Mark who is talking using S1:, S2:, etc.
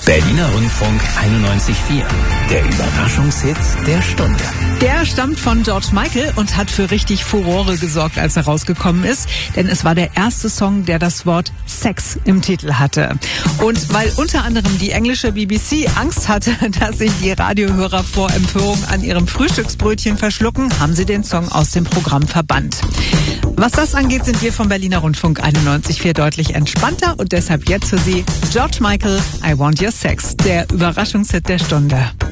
S1: Berliner Rundfunk 91.4. Der Überraschungshit der Stunde.
S2: Der stammt von George Michael und hat für richtig Furore gesorgt, als er rausgekommen ist. Denn es war der erste Song, der das Wort Sex im Titel hatte. Und weil unter anderem die englische BBC Angst hatte, dass sich die Radiohörer vor Empörung an ihrem Frühstücksbrötchen verschlucken, haben sie den Song aus dem Programm verbannt. Was das angeht, sind wir vom Berliner Rundfunk 91.4 deutlich entspannter und deshalb jetzt für Sie George Michael, I Want Your Sex, der Überraschungshit der Stunde.